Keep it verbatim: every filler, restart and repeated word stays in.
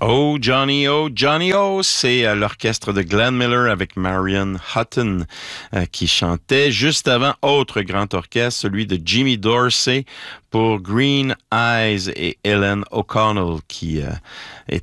Oh Johnny, oh Johnny, oh, c'est euh, l'orchestre de Glenn Miller avec Marion Hutton euh, qui chantait juste avant autre grand orchestre, celui de Jimmy Dorsey pour Green Eyes et Ellen O'Connell qui euh,